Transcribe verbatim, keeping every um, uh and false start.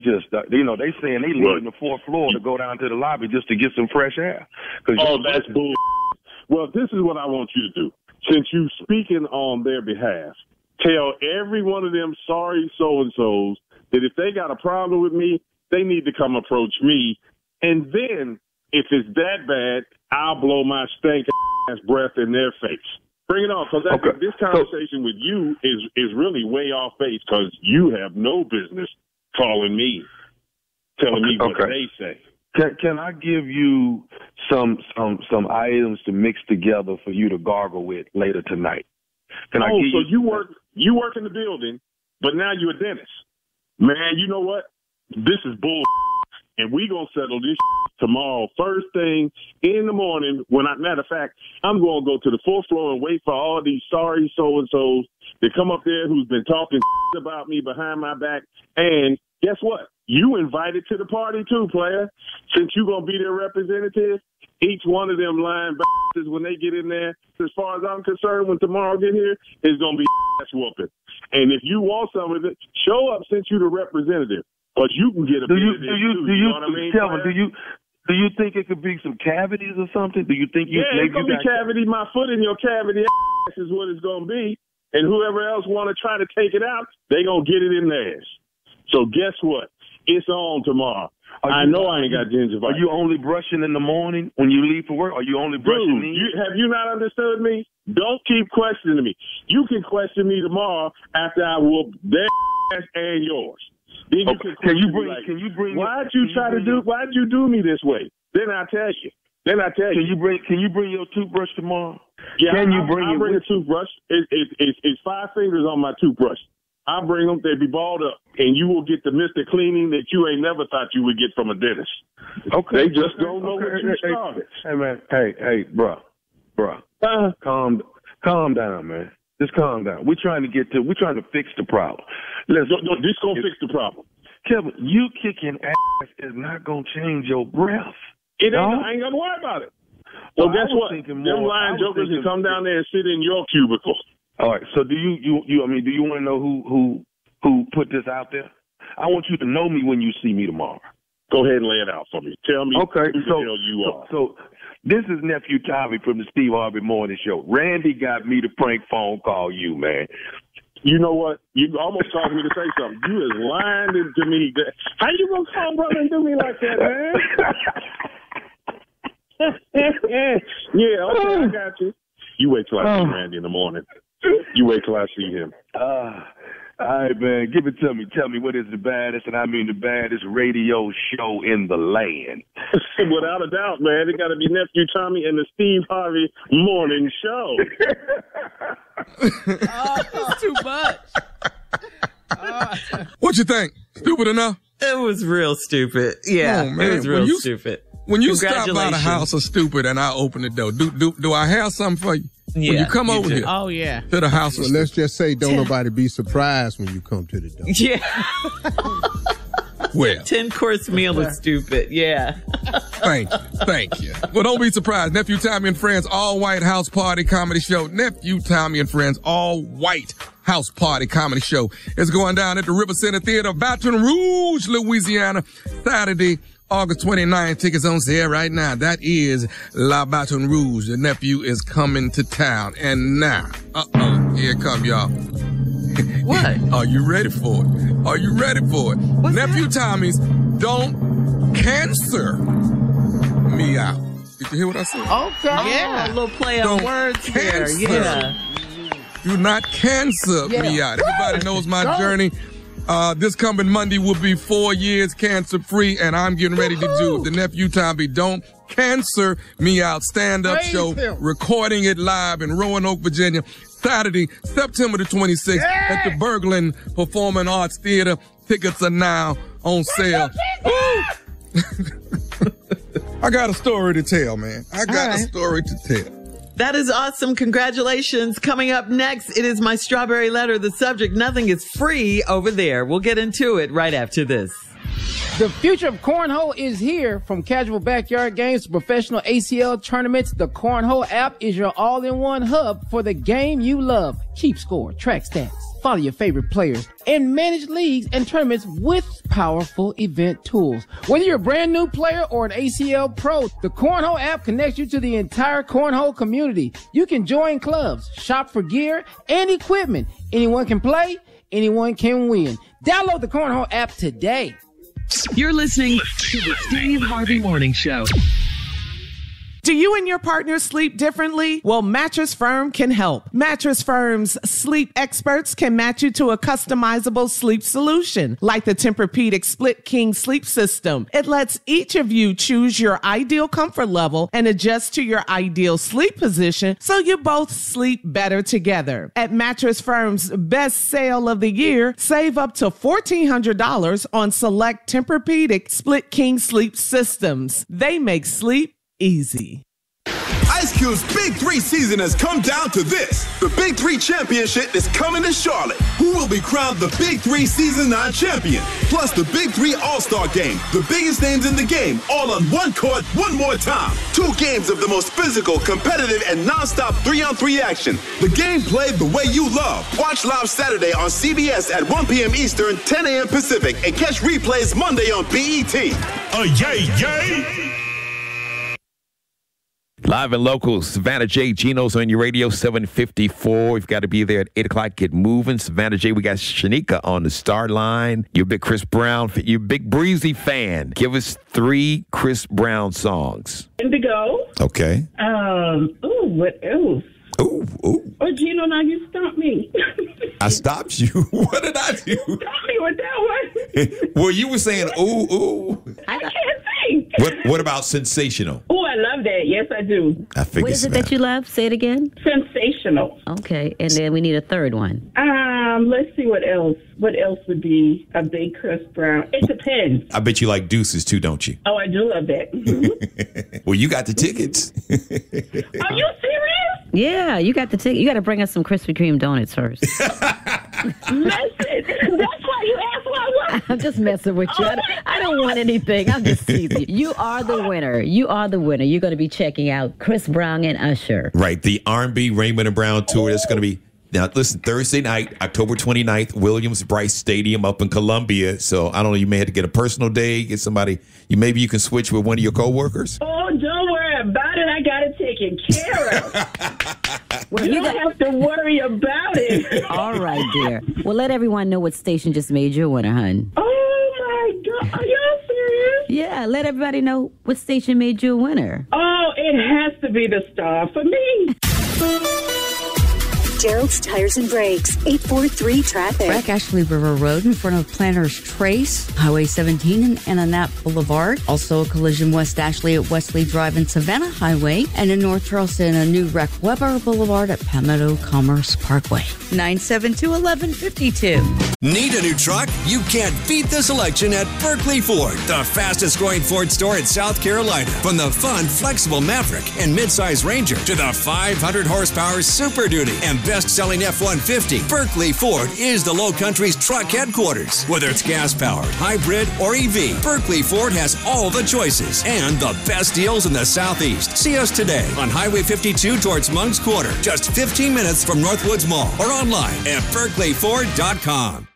just, uh, you know, they saying they leaving the fourth floor to go down to the lobby just to get some fresh air. Oh, that's bull. Well, this is what I want you to do. Since you speaking on their behalf, tell every one of them sorry so-and-sos that if they got a problem with me, they need to come approach me. And then, if it's that bad, I'll blow my stank ass breath in their face. Bring it on, because okay. this conversation with you is, is really way off base, because you have no business calling me, telling me what okay. they say. Can, can I give you some some some items to mix together for you to gargle with later tonight? Can oh, I give so you, you work you work in the building, but now you're a dentist. Man, you know what? This is bull, and we gonna settle this tomorrow first thing in the morning. When I matter of fact, I'm gonna go to the fourth floor and wait for all these sorry so and so's to come up there who's been talking about me behind my back. And guess what? You invited to the party too, player. Since you gonna be their representative, each one of them lying bastards when they get in there, as far as I'm concerned, when tomorrow get here, is gonna be ass whooping. And if you want some of it, show up since you're the representative, because you can get a do bit you, of this do you, too. Do You you, know what I mean? Kelvin, do you do you think it could be some cavities or something? Do you think you? Yeah, it's gonna you be cavity. My foot in your cavity ass is what it's gonna be. And whoever else want to try to take it out, they gonna get it in theirs. So guess what? It's on tomorrow. I know I ain't got gingivitis. Are you only brushing in the morning when you leave for work? Are you only brushing? Dude, you, have you not understood me? Don't keep questioning me. You can question me tomorrow after I whoop their ass and yours. Then you okay. can, can you bring? Like, can you bring? Why'd you try to do? Why'd you do me this way? Then I tell you. Then I tell you. Can you bring? Can you bring your toothbrush tomorrow? Yeah, can you I, bring? I bring it a toothbrush. It, it, it, it's five fingers on my toothbrush. I bring them, they be balled up, and you will get the Mister Cleaning that you ain't never thought you would get from a dentist. Okay. They just okay. don't know okay. what you hey, started. Hey, man. Hey, hey, bro. Bro. Uh, calm, calm down, man. Just calm down. We're trying to get to, we're trying to fix the problem. Let's, no, no, this going to fix the problem. Kevin, you kicking ass is not going to change your breath. It ain't, no? I ain't going to worry about it. So well, guess what? Them more, lying jokers can come down there and sit in your cubicle. All right. So do you, you, you, I mean, do you want to know who, who, who put this out there? I want you to know me when you see me tomorrow. Go ahead and lay it out for me. Tell me okay, who so, the hell you so, are. So this is Nephew Tommy from the Steve Harvey Morning Show. Randy got me to prank phone call you, man. You know what? You almost caused me to say something. You is lying to me. How you gonna call brother and do me like that, man? Yeah, okay, I got you. You wait till I see Randy in the morning. You wait till I see him. Uh, all right, man. Give it to me. Tell me what is the baddest, and I mean the baddest radio show in the land. Without a doubt, man. It got to be Nephew Tommy and the Steve Harvey Morning Show. Oh, it's too much. Oh. What you think? Stupid enough? It was real stupid. Yeah, oh, man. It was real you, stupid. When you stop by the house of stupid and I open the door, do do do I have something for you? Yeah, when you come you over do. here, oh yeah, to the house. Well, let's just say, don't nobody be surprised when you come to the door. Yeah. Well, ten course meal is stupid. Yeah. Thank you, thank you. Well, don't be surprised. Nephew Tommy and Friends all white house party comedy show. Nephew Tommy and Friends all white house party comedy show is going down at the River Center Theater, Baton Rouge, Louisiana, Saturday, August twenty-ninth. Tickets on sale right now. That is La Baton Rouge. The nephew is coming to town. And now, uh-oh, here come y'all. What? Are you ready for it? Are you ready for it? What's Nephew that? Tommy's Don't Cancer Me Out. Did you hear what I said? Okay. Yeah. A little play on Don't words cancer. there. Yeah. Do not cancer Yeah. me out. Everybody knows my journey. Uh, this coming Monday will be four years cancer free, and I'm getting ready to do the Nephew Tommy Don't Cancer Me Out stand-up Praise show, him. recording it live in Roanoke, Virginia, Saturday, September the twenty-sixth Yeah. at the Berglund Performing Arts Theater. Tickets are now on sale. I got a story to tell, man. I got right. a story to tell. That is awesome. Congratulations. Coming up next, it is my strawberry letter. The subject, nothing is free over there. We'll get into it right after this. The future of cornhole is here. From casual backyard games to professional A C L tournaments, the Cornhole app is your all-in-one hub for the game you love. Keep score, track stats, follow your favorite players, and manage leagues and tournaments with powerful event tools. Whether you're a brand new player or an A C L pro, the Cornhole app connects you to the entire Cornhole community. You can join clubs, shop for gear and equipment. Anyone can play, anyone can win. Download the Cornhole app today. You're listening to the Steve Harvey Morning Show. Do you and your partner sleep differently? Well, Mattress Firm can help. Mattress Firm's sleep experts can match you to a customizable sleep solution, like the Tempur-Pedic Split King Sleep System. It lets each of you choose your ideal comfort level and adjust to your ideal sleep position so you both sleep better together. At Mattress Firm's best sale of the year, save up to fourteen hundred dollars on select Tempur-Pedic Split King Sleep Systems. They make sleep easy. Ice Cube's Big Three season has come down to this. The Big Three Championship is coming to Charlotte. Who will be crowned the Big Three Season nine champion? Plus the Big Three All-Star Game. The biggest names in the game, all on one court, one more time. Two games of the most physical, competitive, and non-stop three-on-three action. The game played the way you love. Watch live Saturday on C B S at one p.m. Eastern, ten a.m. Pacific, and catch replays Monday on B E T. Oh, yay, yay! Live and local, Savannah J. Geno's on your radio, seven fifty-four. You've got to be there at eight o'clock. Get moving. Savannah J, we got Shanika on the start line. You're a big Chris Brown, you're a big Breezy fan. Give us three Chris Brown songs. Indigo. Okay. Um. Ooh, what else? Ooh, ooh. Oh, Gino, now you stumped me. I stopped you. What did I do? You stopped me with that one. Well, you were saying ooh, ooh. I can't sing. What What about Sensational? Oh, I love that. Yes, I do. I figured. What is it that you love? Say it again. Sensational. Okay, and then we need a third one. Um, let's see what else. What else would be a big Chris Brown? It depends. I bet you like Deuces too, don't you? Oh, I do love that. Mm-hmm. Well, you got the tickets. Are you serious? Yeah, you got the ticket. You got to bring us some Krispy Kreme donuts first. Listen, that's why you asked what I want. I'm just messing with you. I don't, I don't want anything. I'm just teasing you. You are the winner. You are the winner. You're going to be checking out Chris Brown and Usher. Right, the R and B Raymond and Brown tour. That's going to be, now listen, Thursday night, October twenty-ninth, Williams-Brice Stadium up in Columbia. So I don't know, you may have to get a personal day, get somebody, you maybe you can switch with one of your coworkers. Oh, don't worry about it. I got it taken care of. Well, you, you don't got... have to worry about it. All right, dear. Well, let everyone know what station just made you a winner, hun. Oh, my God. Are y'all serious? Yeah, let everybody know what station made you a winner. Oh, it has to be the Star for me. Gerald's Tires and Brakes, eight four three traffic. Wreck Ashley River Road in front of Planter's Trace, Highway seventeen and Ananap Boulevard. Also a collision West Ashley at Wesley Drive and Savannah Highway. And in North Charleston, a new wreck Weber Boulevard at Palmetto Commerce Parkway. nine seven two, one one five two. Need a new truck? You can't beat the selection at Berkeley Ford, the fastest growing Ford store in South Carolina. From the fun, flexible Maverick and midsize Ranger to the five hundred horsepower Super Duty and best-selling F one fifty, Berkeley Ford is the Low Country's truck headquarters. Whether it's gas-powered, hybrid, or E V, Berkeley Ford has all the choices and the best deals in the Southeast. See us today on Highway fifty-two towards Monk's Quarter, just fifteen minutes from Northwoods Mall, or online at berkeley ford dot com.